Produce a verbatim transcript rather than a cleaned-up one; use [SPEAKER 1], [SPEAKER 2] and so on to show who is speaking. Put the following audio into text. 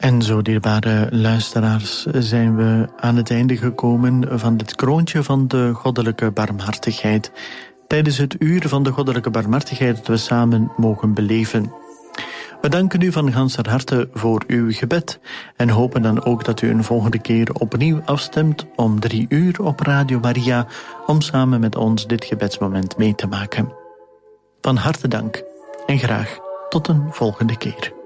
[SPEAKER 1] En zo, dierbare luisteraars, zijn we aan het einde gekomen van dit kroontje van de goddelijke barmhartigheid. Tijdens het uur van de goddelijke barmhartigheid dat we samen mogen beleven. We danken u van ganser harte voor uw gebed en hopen dan ook dat u een volgende keer opnieuw afstemt om drie uur op Radio Maria om samen met ons dit gebedsmoment mee te maken. Van harte dank en graag tot een volgende keer.